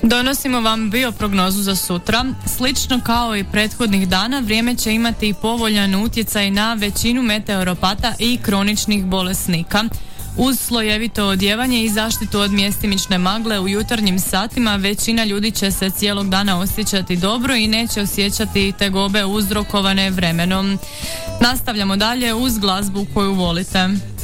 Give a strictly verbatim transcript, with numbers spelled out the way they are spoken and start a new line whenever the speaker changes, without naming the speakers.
Donosimo vam bioprognozu za sutra. Slično kao i prethodnih dana, vrijeme će imati i povoljan utjecaj na većinu meteoropata i kroničnih bolesnika. Uz slojevito odjevanje i zaštitu od mjestimične magle u jutarnjim satima, većina ljudi će se cijelog dana osjećati dobro i neće osjećati tegobe uzrokovane vremenom. Nastavljamo dalje uz glazbu koju volite.